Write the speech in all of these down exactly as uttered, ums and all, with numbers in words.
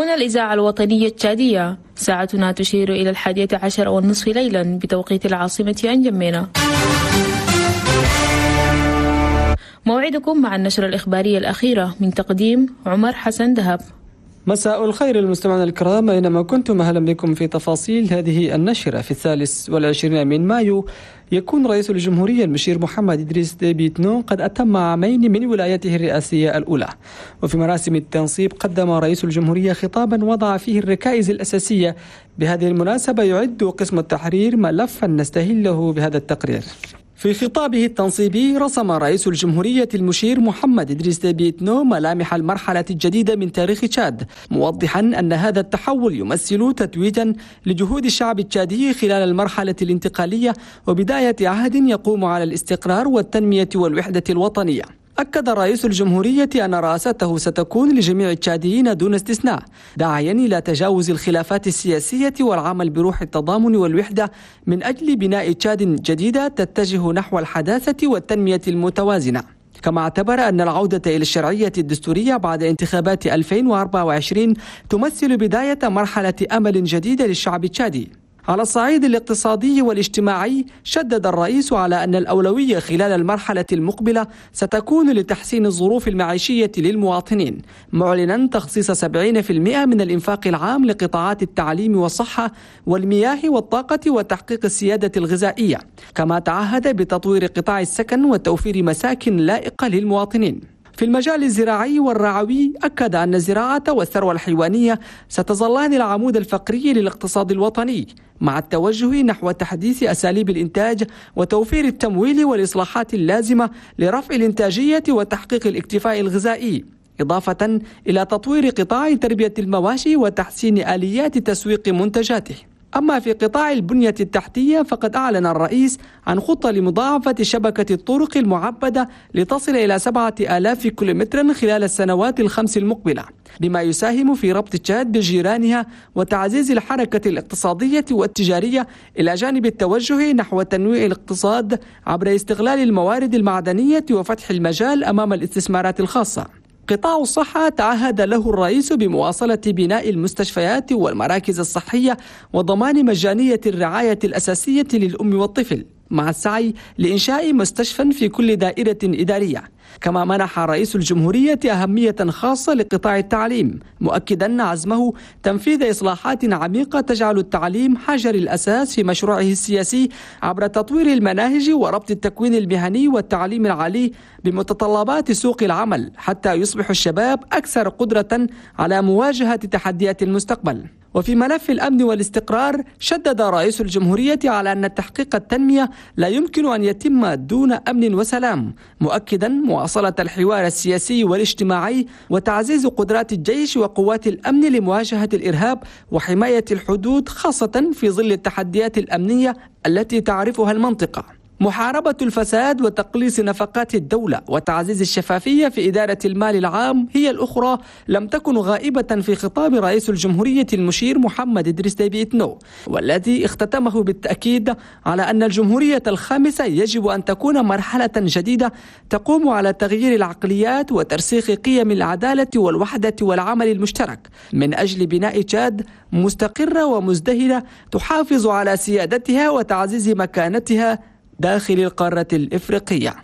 هنا الإذاعة الوطنية التشادية، ساعتنا تشير إلى الحادية عشر والنصف ليلا بتوقيت العاصمة أنجمينا. موعدكم مع النشرة الإخبارية الأخيرة من تقديم عمر حسن دهب. مساء الخير المستمعين الكرام أينما كنتم، أهلا بكم في تفاصيل هذه النشرة. في الثالث والعشرين من مايو يكون رئيس الجمهورية المشير محمد إدريس ديبي إتنو قد أتم عامين من ولايته الرئاسية الأولى. وفي مراسم التنصيب قدم رئيس الجمهورية خطابا وضع فيه الركائز الأساسية. بهذه المناسبة يعد قسم التحرير ملفا نستهله بهذا التقرير. في خطابه التنصيبي رسم رئيس الجمهورية المشير محمد إدريس ديبي إتنو ملامح المرحلة الجديدة من تاريخ تشاد، موضحا أن هذا التحول يمثل تتويجا لجهود الشعب التشادي خلال المرحلة الانتقالية وبداية عهد يقوم على الاستقرار والتنمية والوحدة الوطنية. أكد رئيس الجمهورية أن رئاسته ستكون لجميع التشاديين دون استثناء، داعيا إلى تجاوز الخلافات السياسية والعمل بروح التضامن والوحدة من أجل بناء تشاد جديدة تتجه نحو الحداثة والتنمية المتوازنة. كما اعتبر أن العودة إلى الشرعية الدستورية بعد انتخابات ألفين وأربعة وعشرين تمثل بداية مرحلة أمل جديدة للشعب التشادي. على الصعيد الاقتصادي والاجتماعي شدد الرئيس على أن الأولوية خلال المرحلة المقبلة ستكون لتحسين الظروف المعيشية للمواطنين، معلنا تخصيص سبعين بالمئة من الإنفاق العام لقطاعات التعليم والصحة والمياه والطاقة وتحقيق السيادة الغذائية. كما تعهد بتطوير قطاع السكن وتوفير مساكن لائقة للمواطنين. في المجال الزراعي والرعوي أكد أن الزراعة والثروة الحيوانية ستظلان العمود الفقري للاقتصاد الوطني، مع التوجه نحو تحديث أساليب الإنتاج وتوفير التمويل والإصلاحات اللازمة لرفع الإنتاجية وتحقيق الاكتفاء الغذائي، إضافة إلى تطوير قطاع تربية المواشي وتحسين آليات تسويق منتجاته. أما في قطاع البنية التحتية فقد أعلن الرئيس عن خطة لمضاعفة شبكة الطرق المعبدة لتصل إلى سبعة آلاف كيلومتر خلال السنوات الخمس المقبلة، بما يساهم في ربط تشاد بجيرانها وتعزيز الحركة الاقتصادية والتجارية، إلى جانب التوجه نحو تنويع الاقتصاد عبر استغلال الموارد المعدنية وفتح المجال أمام الاستثمارات الخاصة. قطاع الصحة تعهد له الرئيس بمواصلة بناء المستشفيات والمراكز الصحية وضمان مجانية الرعاية الأساسية للأم والطفل، مع السعي لإنشاء مستشفى في كل دائرة إدارية. كما منح رئيس الجمهورية أهمية خاصة لقطاع التعليم، مؤكدا عزمه تنفيذ إصلاحات عميقة تجعل التعليم حجر الأساس في مشروعه السياسي عبر تطوير المناهج وربط التكوين المهني والتعليم العالي بمتطلبات سوق العمل، حتى يصبح الشباب أكثر قدرة على مواجهة تحديات المستقبل. وفي ملف الأمن والاستقرار شدد رئيس الجمهورية على أن تحقيق التنمية لا يمكن أن يتم دون أمن وسلام، مؤكدا مواصلة الحوار السياسي والاجتماعي وتعزيز قدرات الجيش وقوات الأمن لمواجهة الإرهاب وحماية الحدود، خاصة في ظل التحديات الأمنية التي تعرفها المنطقة. محاربة الفساد وتقليص نفقات الدولة وتعزيز الشفافية في إدارة المال العام هي الأخرى لم تكن غائبة في خطاب رئيس الجمهورية المشير محمد إدريس ديبي إتنو، والذي اختتمه بالتأكيد على أن الجمهورية الخامسة يجب أن تكون مرحلة جديدة تقوم على تغيير العقليات وترسيخ قيم العدالة والوحدة والعمل المشترك من أجل بناء تشاد مستقرة ومزدهرة تحافظ على سيادتها وتعزيز مكانتها داخل القارة الإفريقية.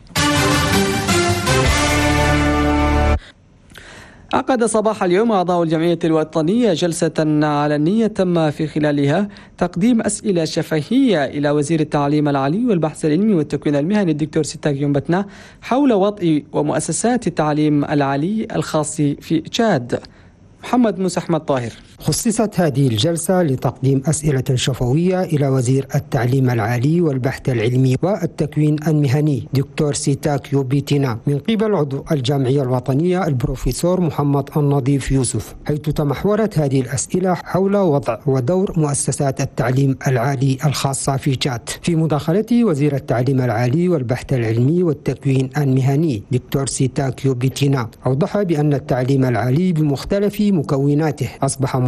عقد صباح اليوم أعضاء الجمعية الوطنية جلسة علنية تم في خلالها تقديم أسئلة شفهية إلى وزير التعليم العالي والبحث العلمي والتكوين المهني الدكتور سيتاك يومبتنا حول وضع ومؤسسات التعليم العالي الخاص في تشاد. محمد موسى أحمد طاهر. خصصت هذه الجلسة لتقديم أسئلة شفوية إلى وزير التعليم العالي والبحث العلمي والتكوين المهني دكتور سيتاك يوبيتنا من قبل عضو الجمعية الوطنية البروفيسور محمد النظيف يوسف، حيث تمحورت هذه الأسئلة حول وضع ودور مؤسسات التعليم العالي الخاصة في تشاد. في مداخلته وزير التعليم العالي والبحث العلمي والتكوين المهني دكتور سيتاك يوبيتنا أوضح بأن التعليم العالي بمختلف مكوناته أصبح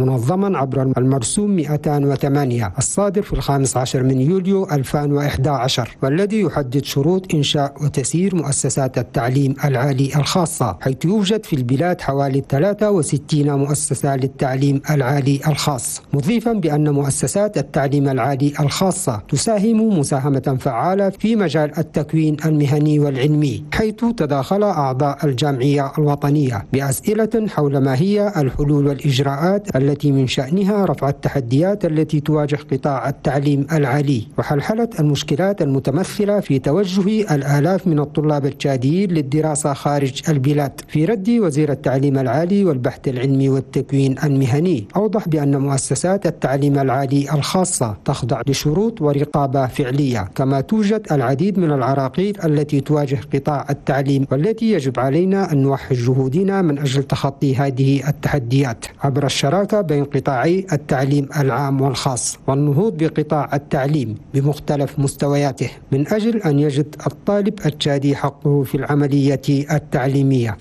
منظما عبر المرسوم مئتين وثمانية الصادر في الخامس عشر من يوليو ألفين وإحدى عشر، والذي يحدد شروط إنشاء وتسيير مؤسسات التعليم العالي الخاصة، حيث يوجد في البلاد حوالي ثلاثة وستين مؤسسة للتعليم العالي الخاص، مضيفا بأن مؤسسات التعليم العالي الخاصة تساهم مساهمة فعالة في مجال التكوين المهني والعلمي، حيث تداخل أعضاء الجمعية الوطنية بأسئلة حول ما هي الحلول والإجراءات التي من شأنها رفع التحديات التي تواجه قطاع التعليم العالي وحلحلة المشكلات المتمثلة في توجه الآلاف من الطلاب التشاديين للدراسة خارج البلاد. في رد وزير التعليم العالي والبحث العلمي والتكوين المهني، أوضح بأن مؤسسات التعليم العالي الخاصة تخضع لشروط ورقابة فعلية، كما توجد العديد من العراقيل التي تواجه قطاع التعليم والتي يجب علينا أن نوحد جهودنا من أجل تخطي هذه التحديات عبر الشراكة بين قطاعي التعليم العام والخاص والنهوض بقطاع التعليم بمختلف مستوياته من أجل أن يجد الطالب التشادي حقه في العملية التعليمية.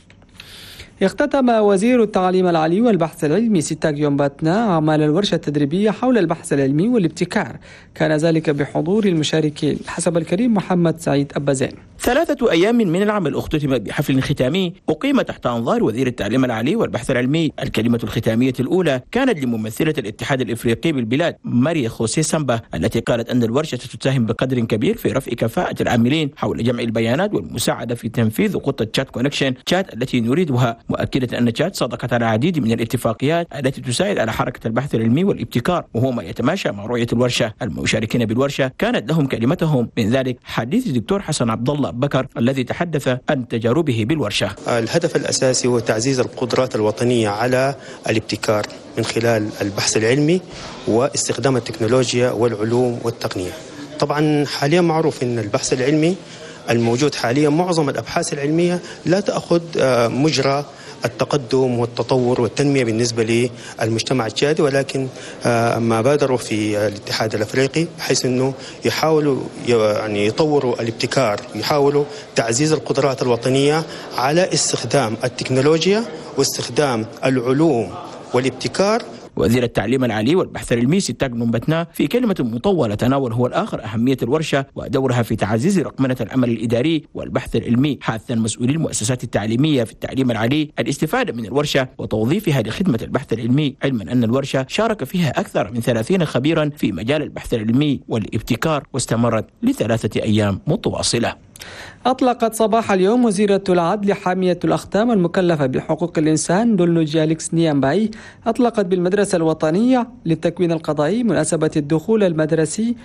اختتم وزير التعليم العالي والبحث العلمي سيتاك يومباتنا أعمال الورشة التدريبية حول البحث العلمي والابتكار، كان ذلك بحضور المشاركين حسب الكريم محمد سعيد أبازين. ثلاثة أيام من العمل اختتمت بحفل ختامي أقيم تحت أنظار وزير التعليم العالي والبحث العلمي. الكلمة الختامية الأولى كانت لممثلة الاتحاد الإفريقي بالبلاد ماريا خوسيه سامبا، التي قالت أن الورشة تساهم بقدر كبير في رفع كفاءة العاملين حول جمع البيانات والمساعدة في تنفيذ خطة تشات كونكشن تشات التي نريدها، مؤكدة أن تشات صادقت على العديد من الاتفاقيات التي تساعد على حركة البحث العلمي والابتكار، وهو ما يتماشى مع رؤية الورشة. المشاركين بالورشة كانت لهم كلمتهم، من ذلك حديث الدكتور حسن عبد الله بكر الذي تحدث عن تجاربه بالورشة. الهدف الأساسي هو تعزيز القدرات الوطنية على الابتكار من خلال البحث العلمي واستخدام التكنولوجيا والعلوم والتقنية. طبعا حاليا معروف أن البحث العلمي الموجود حاليا معظم الأبحاث العلمية لا تأخذ مجرى التقدم والتطور والتنمية بالنسبة للمجتمع التشادي، ولكن ما بادروا في الاتحاد الأفريقي بحيث أنه يحاولوا يعني يطوروا الابتكار، يحاولوا تعزيز القدرات الوطنية على استخدام التكنولوجيا واستخدام العلوم والابتكار. وزير التعليم العالي والبحث العلمي سيتاك يومباتنا في كلمة مطولة تناول هو الآخر أهمية الورشة ودورها في تعزيز رقمنة العمل الإداري والبحث العلمي، حاثا مسؤولي المؤسسات التعليمية في التعليم العالي الاستفادة من الورشة وتوظيفها لخدمة البحث العلمي، علما أن الورشة شارك فيها أكثر من ثلاثين خبيرا في مجال البحث العلمي والابتكار، واستمرت لثلاثة أيام متواصلة. أطلقت صباح اليوم وزيرة العدل حامية الأختام المكلفة بحقوق الإنسان دولنوجي أليكس نيامباي أطلقت بالمدرسة الوطنية للتكوين القضائي مناسبة الدخول المدرسي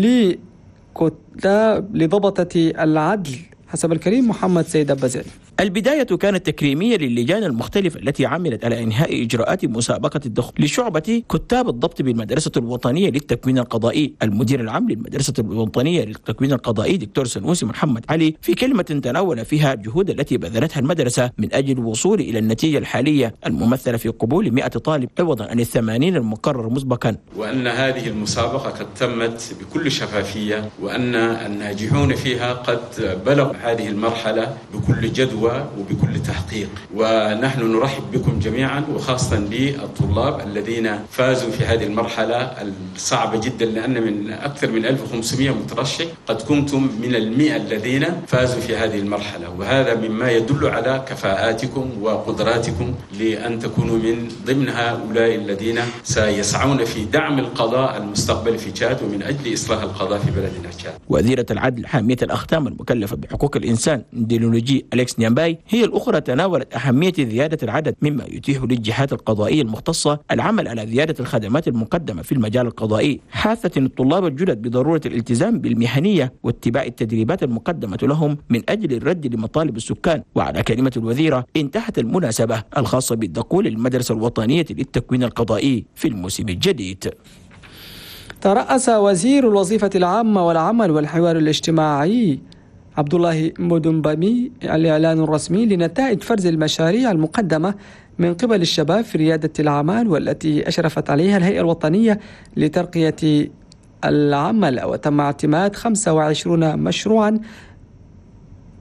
لضبطة العدل حسب الكريم محمد سيد أبازين. البداية كانت تكريمية للجان المختلفة التي عملت على إنهاء إجراءات مسابقة الدخول لشعبة كتاب الضبط بالمدرسة الوطنية للتكوين القضائي. المدير العام للمدرسة الوطنية للتكوين القضائي دكتور سنوسي محمد علي في كلمة تناول فيها الجهود التي بذلتها المدرسة من أجل الوصول إلى النتيجة الحالية الممثلة في قبول مئة طالب عوضا عن الثمانين المقرر مسبقا، وأن هذه المسابقة قد تمت بكل شفافية، وأن الناجحون فيها قد بلغوا هذه المرحلة بكل جدوى وبكل تحقيق. ونحن نرحب بكم جميعا، وخاصة بالطلاب الذين فازوا في هذه المرحلة الصعبة جدا، لأن من أكثر من ألف وخمسمئة مترشح قد كنتم من المئة الذين فازوا في هذه المرحلة، وهذا مما يدل على كفاءاتكم وقدراتكم لأن تكونوا من ضمن هؤلاء الذين سيسعون في دعم القضاء المستقبل في تشاد ومن أجل إصلاح القضاء في بلدنا تشاد. وزيرة العدل حامية الأختام المكلفة بحقوق الإنسان دولنوجي أليكس نيامباي هي الأخرى تناولت أهمية زيادة العدد مما يتيح للجهات القضائية المختصة العمل على زيادة الخدمات المقدمة في المجال القضائي، حاثة الطلاب الجدد بضرورة الالتزام بالمهنية واتباع التدريبات المقدمة لهم من أجل الرد لمطالب السكان. وعلى كلمة الوزيرة انتهت المناسبة الخاصة بالدخول للمدرسة الوطنية للتكوين القضائي في الموسم الجديد. ترأس وزير الوظيفة العامة والعمل والحوار الاجتماعي عبد الله مودومبامي الإعلان الرسمي لنتائج فرز المشاريع المقدمة من قبل الشباب في ريادة الأعمال والتي أشرفت عليها الهيئة الوطنية لترقية العمل، وتم اعتماد خمسة وعشرين مشروعا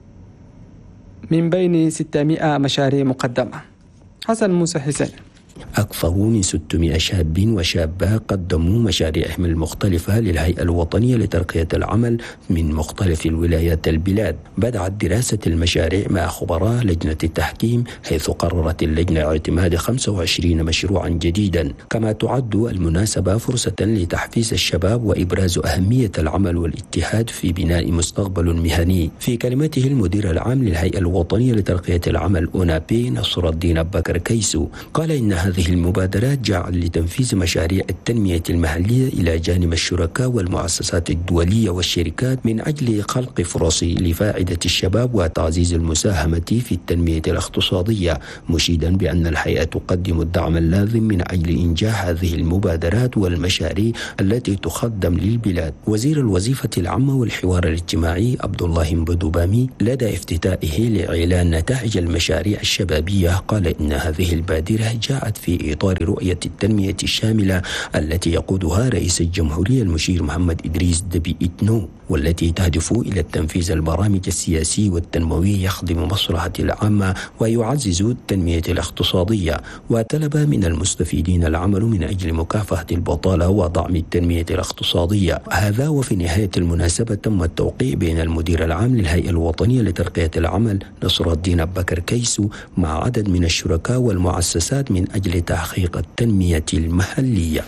من بين ستمائة مشاريع مقدمة. حسن موسى حسين. أكثر من ستمائة شاب وشابة قدموا مشاريعهم المختلفة للهيئة الوطنية لترقية العمل من مختلف الولايات البلاد. بدأت دراسة المشاريع مع خبراء لجنة التحكيم، حيث قررت اللجنة اعتماد خمسة وعشرين مشروعا جديدا. كما تعد المناسبة فرصة لتحفيز الشباب وإبراز أهمية العمل والاتحاد في بناء مستقبل مهني. في كلمته المدير العام للهيئة الوطنية لترقية العمل أونابي نصر الدين بكر كيسو قال إن هذه المبادرات جاءت لتنفيذ مشاريع التنمية المحلية إلى جانب الشركاء والمؤسسات الدولية والشركات من أجل خلق فرص لفائدة الشباب وتعزيز المساهمة في التنمية الاقتصادية، مشيدا بأن الهيئة تقدم الدعم اللازم من أجل إنجاح هذه المبادرات والمشاريع التي تقدم للبلاد. وزير الوظيفة العامة والحوار الاجتماعي عبد الله مبدوبامي لدى افتتائه لإعلان نتائج المشاريع الشبابية قال إن هذه البادرة جاءت في إطار رؤية التنمية الشاملة التي يقودها رئيس الجمهورية المشير محمد إدريس دبي إتنو، والتي تهدف إلى تنفيذ البرامج السياسية والتنموية يخدم مصلحة العامة ويعزز التنمية الاقتصادية. وطلب من المستفيدين العمل من أجل مكافحة البطالة ودعم التنمية الاقتصادية. هذا وفي نهاية المناسبة تم التوقيع بين المدير العام للهيئة الوطنية لترقية العمل نصر الدين بكر كيسو مع عدد من الشركاء والمؤسسات من أجل تحقيق التنمية المحلية.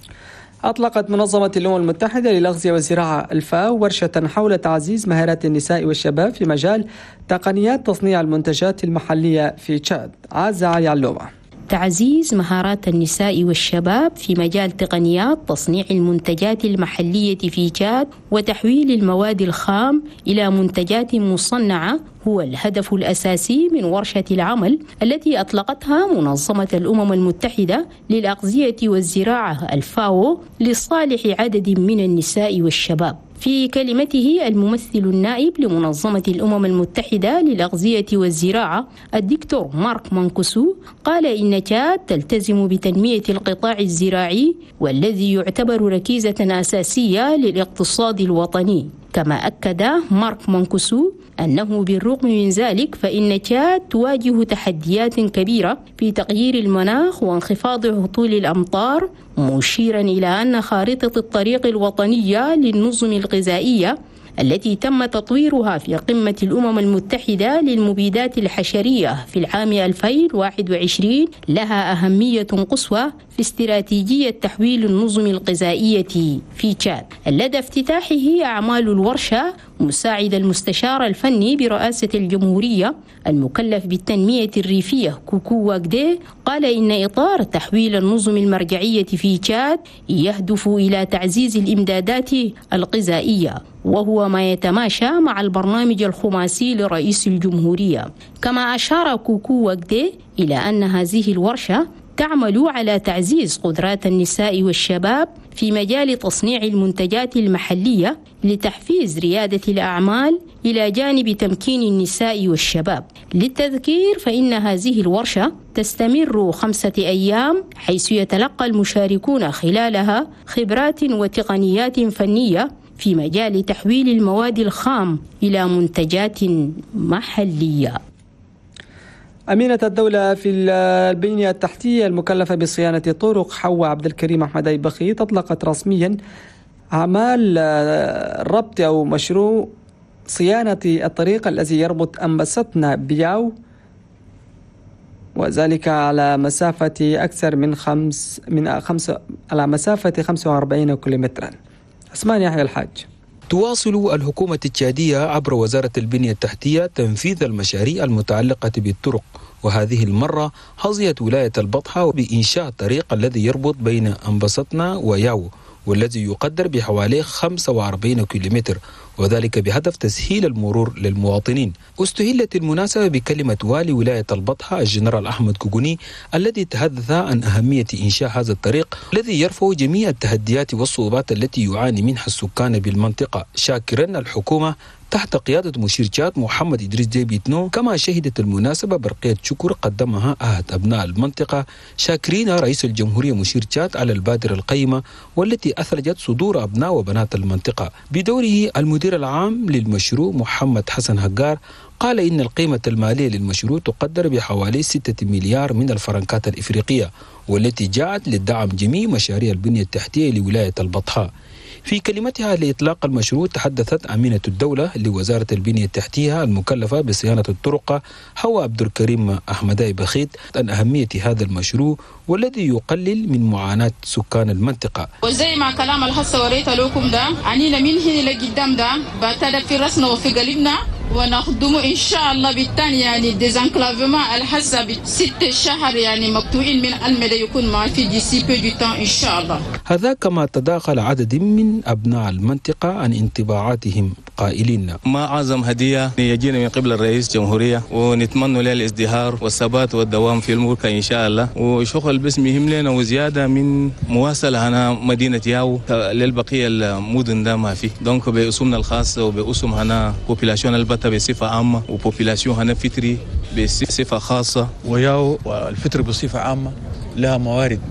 أطلقت منظمة الأمم المتحدة للأغذية والزراعة الفاو ورشة حول تعزيز مهارات النساء والشباب في مجال تقنيات تصنيع المنتجات المحلية في تشاد. عازة علي علومة. تعزيز مهارات النساء والشباب في مجال تقنيات تصنيع المنتجات المحلية في تشاد وتحويل المواد الخام إلى منتجات مصنعة هو الهدف الأساسي من ورشة العمل التي أطلقتها منظمة الأمم المتحدة للأغذية والزراعة الفاو لصالح عدد من النساء والشباب. في كلمته الممثل النائب لمنظمة الأمم المتحدة للأغذية والزراعة الدكتور مارك مانكوسو قال إن تشاد تلتزم بتنمية القطاع الزراعي والذي يعتبر ركيزة أساسية للاقتصاد الوطني. كما أكد مارك مانكوسو أنه بالرغم من ذلك فإن تشاد تواجه تحديات كبيرة في تغيير المناخ وانخفاض هطول الأمطار، مشيرا إلى أن خارطة الطريق الوطنية للنظم الغذائية التي تم تطويرها في قمة الأمم المتحدة للمبيدات الحشرية في العام ألفين وواحد وعشرين لها أهمية قصوى في استراتيجية تحويل النظم الغذائية في تشاد. لدى افتتاحه أعمال الورشة مساعد المستشار الفني برئاسة الجمهورية المكلف بالتنمية الريفية كوكو واكدي قال إن إطار تحويل النظم المرجعية في تشاد يهدف إلى تعزيز الإمدادات الغذائية، وهو ما يتماشى مع البرنامج الخماسي لرئيس الجمهورية. كما أشار كوكو واكدي إلى أن هذه الورشة تعمل على تعزيز قدرات النساء والشباب في مجال تصنيع المنتجات المحلية لتحفيز ريادة الأعمال إلى جانب تمكين النساء والشباب. للتذكير فإن هذه الورشة تستمر خمسة أيام حيث يتلقى المشاركون خلالها خبرات وتقنيات فنية في مجال تحويل المواد الخام إلى منتجات محلية. أمينة الدولة في البنية التحتية المكلفة بصيانة طرق حواء عبد الكريم أحمد أي بخيت أطلقت رسميا أعمال ربط أو مشروع صيانة الطريق الذي يربط أنبستنا بياو، وذلك على مسافة أكثر من خمس من خمسة على مسافة خمسة وأربعين كيلومترا. عثمان يحيى الحاج. تواصل الحكومة التشادية عبر وزارة البنية التحتية تنفيذ المشاريع المتعلقة بالطرق، وهذه المرة حظيت ولاية البطحة بإنشاء الطريق الذي يربط بين أنبستنا وياو، والذي يقدر بحوالي خمسة وأربعين كيلومتر، وذلك بهدف تسهيل المرور للمواطنين. استهلت المناسبة بكلمة والي ولاية البطحة الجنرال أحمد كوكوني الذي تحدث عن أهمية إنشاء هذا الطريق الذي يرفع جميع التحديات والصعوبات التي يعاني منها السكان بالمنطقة، شاكرا الحكومة تحت قيادة مشير تشاد محمد إدريس ديبي إتنو. كما شهدت المناسبة برقية شكر قدمها أحد أبناء المنطقة شاكرين رئيس الجمهورية مشير تشاد على البادرة القيمة والتي أثلجت صدور أبناء وبنات المنطقة. بدوره المدير المدير العام للمشروع محمد حسن هجار قال إن القيمة المالية للمشروع تقدر بحوالي ستة مليار من الفرنكات الإفريقية، والتي جاءت لدعم جميع مشاريع البنية التحتية لولاية البطحاء. في كلمتها لإطلاق المشروع تحدثت أمينة الدولة لوزارة البنية التحتية المكلفة بصيانة الطرق حواء عبد الكريم أحمداي بخيت عن أهمية هذا المشروع والذي يقلل من معاناة سكان المنطقة. وزي ما كلام الحصة وريت لكم ده عنينا من هنا لقدام ده بتدا في رأسنا وفي قلبنا ونخدمه إن شاء الله بالتاني يعني ديزانكلافما الحصة بست شهر يعني مقطوعين من المدى يكون ما في دي سي بي دي تان إن شاء الله. هذا كما تداخل عدد من أبناء المنطقة عن انطباعاتهم قائلين: ما أعظم هدية يجينا من قبل الرئيس الجمهورية، ونتمنى له الازدهار والثبات والدوام في الملك إن شاء الله، وشغل بس مهم لنا وزيادة من مواصلة هنا مدينة ياو للبقية المدن ده ما فيه. دونك بأسمنا الخاصة وبأسم هنا بوبيلاسيون البتا بصفة عامة وبوبيلاسيون هنا فطري بصفة خاصة، وياو والفطر بصفة عامة لها موارد